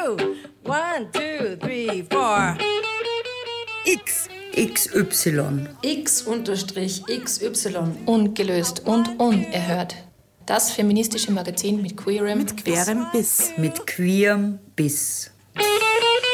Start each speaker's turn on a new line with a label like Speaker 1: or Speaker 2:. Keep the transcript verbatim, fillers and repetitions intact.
Speaker 1: two. One, two, three, four.
Speaker 2: X. X Y.
Speaker 3: X unterstrich X Y.
Speaker 4: Ungelöst und unerhört. Das feministische Magazin mit queerem
Speaker 5: Mit querem Biss.
Speaker 2: Mit queerem Biss.